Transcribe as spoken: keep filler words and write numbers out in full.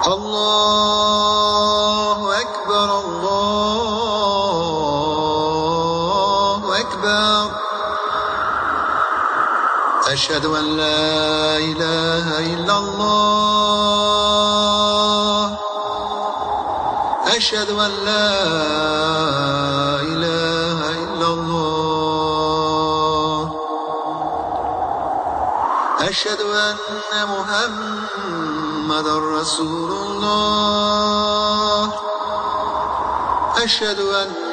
الله أكبر الله أكبر أشهد أن لا إله إلا الله أشهد أن لا إله إلا الله أشهد أن محمد رسول الله أشهد أن